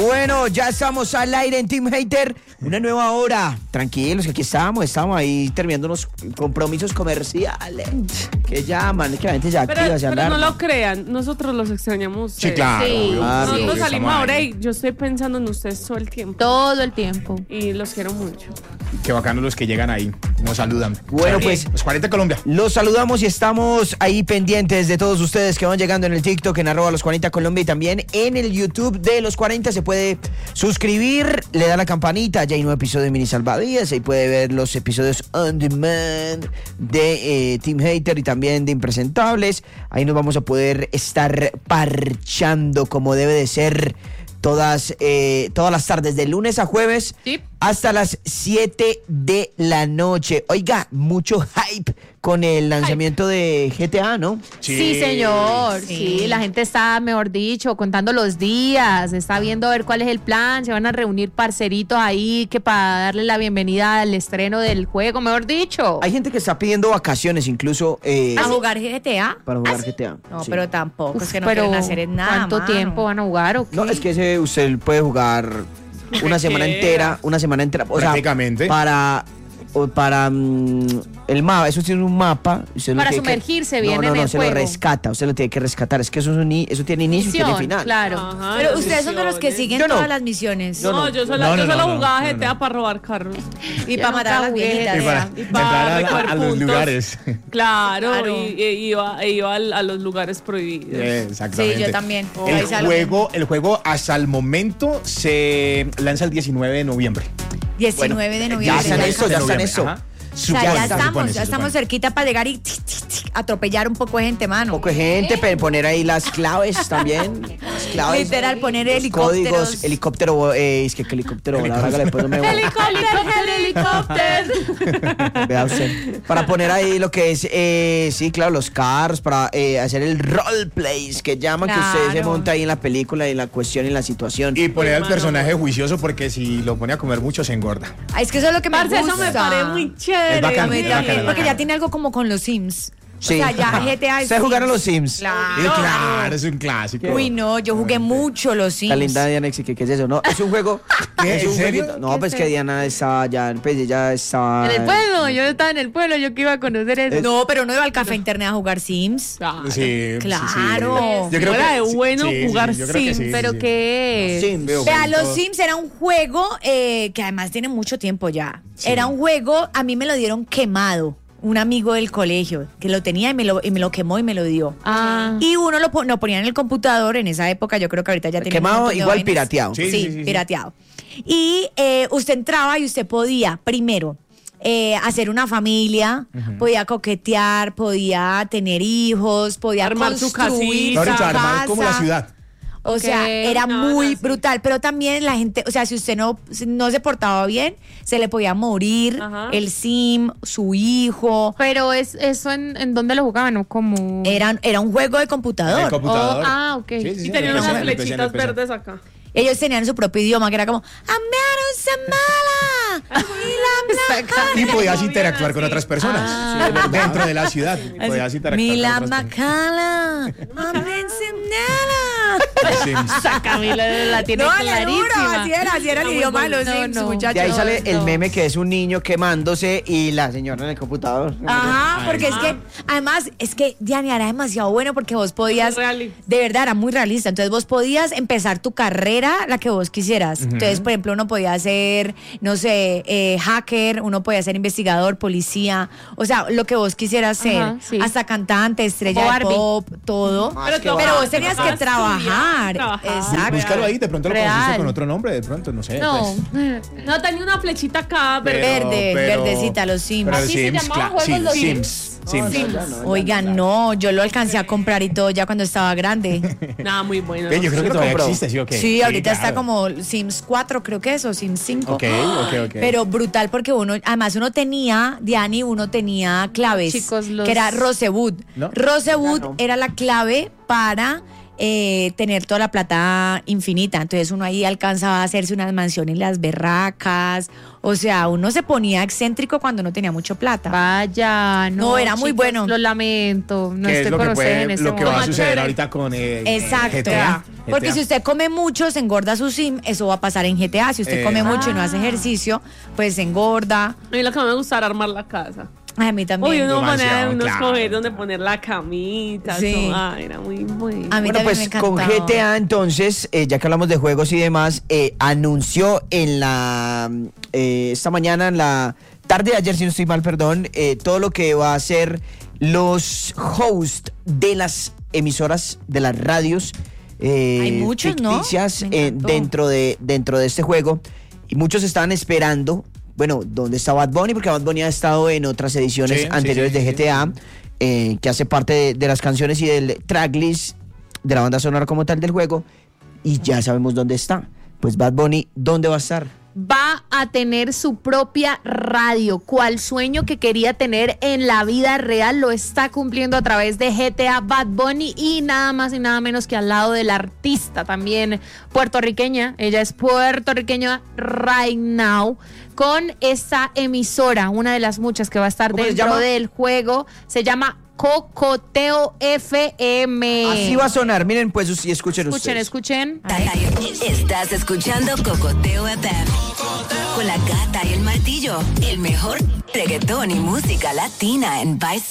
Bueno, ya estamos al aire en Team Hater. Una nueva hora. Tranquilos, que aquí estamos ahí terminando unos compromisos comerciales. Que llaman, que la gente se activa, se alarma. Pero no lo crean, nosotros los extrañamos. Sí, claro. Sí. Nosotros salimos ahora ahí. y yo estoy pensando en ustedes todo el tiempo. Todo el tiempo. Y los quiero mucho. Qué bacanos los que llegan ahí, nos saludan. Bueno, pues los 40 Colombia. los saludamos y estamos ahí pendientes de todos ustedes que van llegando en el TikTok, en @los40 Colombia, y también en el YouTube de Los 40. Se puede suscribir, le da la campanita, ya hay nuevo episodio de Mini Salvavidas, ahí puede ver los episodios on demand de Team Hater y también de Impresentables. Ahí nos vamos a poder estar parchando como debe de ser todas las tardes, de lunes a jueves, Sí. hasta las 7 de la noche. Oiga, mucho hype con el lanzamiento de GTA, ¿no? Sí, señor. Sí, la gente está, mejor dicho, contando los días, está viendo a ver cuál es el plan, se van a reunir parceritos ahí que para darle la bienvenida al estreno del juego, mejor dicho. Hay gente que está pidiendo vacaciones incluso ¿A jugar GTA? para jugar GTA. No, Sí. pero tampoco, Uf, es que no pero quieren hacer nada. ¿cuánto mano. tiempo van a jugar o qué? No, es que usted puede jugar una semana entera, o sea, Prácticamente. para el mapa, eso tiene un mapa. Usted lo Para tiene que- sumergirse bien no, en el se juego. lo rescata, usted lo tiene que rescatar. Es que eso tiene inicio y tiene Misión, final. claro. Ajá, Pero las ustedes son de los que misiones. siguen Yo no. todas las misiones. No, yo solo jugaba GTA para robar carros. Y Yo para matar a las nunca jugué viejitas. Y para Y para entrar recoger a los puntos. lugares. Claro, Claro. y iba a los lugares prohibidos. Exactamente. Sí, yo también. El Ahí sale. juego hasta el momento se lanza el 19 de noviembre. 19 de noviembre. Ya está en eso, ya está en noviembre, eso. ajá. O sea, ya Se supone, se estamos supone. cerquita para llegar y atropellar un poco de gente, mano. Un poco de gente, pero poner ahí las claves también. Las claves. Literal, poner los helicópteros. códigos, helicóptero, es que helicóptero, la verdad que después no me voy. ¡Helicóptero! Vea usted. Para poner ahí lo que es, sí, claro, los cars, para hacer el roleplays que llaman, que usted se Claro. monta ahí en la película, en la cuestión, en la situación. Y poner al Hermano, personaje juicioso porque si lo pone a comer mucho se engorda. Ah, es que eso es lo que me Parce, gusta. eso me parece muy chévere. Es bacán, A mí es también, bacán. porque ya tiene algo como con los Sims. Sí. O sea, ya GTA es ¿Ustedes jugaron los Sims? Claro. Claro, es un clásico. Uy, no, yo jugué mucho los Sims. La linda Diana, ¿qué es eso? No, es un juego. ¿Qué? Es ¿En un serio? jueguito. No, pues que Diana estaba ya, pues ella estaba. En el pueblo, yo estaba en el pueblo, yo que iba a conocer eso. No, pero no iba al café internet a jugar Sims. Claro. Sí, Claro. Yo creo Fuera que de bueno jugar yo creo que Sims, sí, ¿Pero sí. qué es? Sims. Vea, los Sims era un juego que además tiene mucho tiempo ya. Era un juego, a mí me lo dieron quemado. Un amigo del colegio que lo tenía y me lo quemó y me lo dio. Ah. Y uno lo ponía en el computador en esa época, yo creo que ahorita ya tiene un Quemado, montón de igual vainas. pirateado. Sí, Sí, sí. pirateado. Y usted entraba y usted podía, primero, hacer una familia, podía coquetear, podía tener hijos, podía Armar su construir casita. Ahorita su armar como la casa. ciudad. O sea, Ok. era No, muy no, sí. brutal, pero también la gente, o sea, si usted no se portaba bien, se le podía morir Ajá. el sim, su hijo. Pero eso en dónde lo jugaban, ¿no? Como... Era un juego de computador. En el computador. ok. Sí, sí, sí, Y tenía en el unas PC, en el flechitas PC. verdes acá. Ellos tenían su propio idioma, que era como Samala Y podías interactuar con otras personas Ah. dentro de la ciudad. Podías interactuar Mila con otras Macala. personas. Esa Camila la tiene No, le juro, clarísima. así era el No, idioma de los no, Sims, no. muchachos. De ahí sale el no. meme que es un niño quemándose y la señora en el computador. Ajá, porque es que, además, es que Diani era demasiado bueno porque vos podías, Reali- de verdad, era muy realista. Entonces vos podías empezar tu carrera, la que vos quisieras. Entonces, por ejemplo, uno podía ser, no sé, hacker, uno podía ser investigador, policía, o sea, lo que vos quisieras ser. Ajá, sí. Hasta cantante, estrella O de Barbie. pop, todo. Ah, es que Pero va. vos tenías que trabajar. Exacto. Búscalo ahí, de pronto lo Real. conociste con otro nombre, de pronto, no sé. No. pues. No, tenía una flechita acá, pero Verdecita, los Sims. Pero Así se Sims, llamaban claro, juegos los Sims. Oigan, no, yo lo alcancé a comprar y todo ya cuando estaba grande. nada, muy bueno. Yo creo ¿Sí que lo todavía compró? existe, ¿sí o qué? Sí, ahorita está claro. como Sims 4, creo que es, o Sims 5. Ok. Pero brutal porque además uno tenía, Diani, claves. Chicos, que era Rosewood. ¿No? Rosewood era la clave para tener toda la plata infinita. Entonces uno ahí alcanzaba a hacerse unas mansiones en las berracas. O sea, uno se ponía excéntrico cuando no tenía mucho plata. Vaya, No, era muy chicos, bueno. Lo lamento, no Que es estoy lo con que, ustedes puede, en este lo que va a momento. suceder ahorita con Exacto. GTA. Porque si usted come mucho, se engorda su sim, eso va a pasar en GTA. Si usted come mucho y no hace ejercicio, pues se engorda. A mí lo que más me gusta era armar la casa. Ay, a mí también. Uy, uno Demasiado, poner, uno claro. escoger dónde poner la camita. Sí. Era muy. A mí Bueno, también pues me con encantaba. GTA entonces, ya que hablamos de juegos y demás, anunció en esta mañana, en la tarde de ayer, si no estoy mal, perdón, todo lo que va a ser los hosts de las emisoras, de las radios Hay muchos, ¿no? ficticias Me encantó. dentro de este juego. Y muchos estaban esperando, bueno, ¿dónde está Bad Bunny? Porque Bad Bunny ha estado en otras ediciones Sí, anteriores sí, sí, de GTA, que hace parte de las canciones y del tracklist de la banda sonora como tal del juego. Y ya sabemos dónde está. Pues Bad Bunny, ¿dónde va a estar? Va a tener su propia radio. Cual sueño que quería tener en la vida real lo está cumpliendo a través de GTA Bad Bunny y nada más y nada menos que al lado de la artista también puertorriqueña. Ella es puertorriqueña right now con esta emisora, una de las muchas que va a estar ¿Cómo se dentro llama? del juego. Se llama Cocoteo FM. Así va a sonar. Miren, pues, y escuchen Escuchen, ustedes. escuchen. Estás escuchando Cocoteo FM con la Gata y el Martillo, el mejor reggaetón y música latina en Vice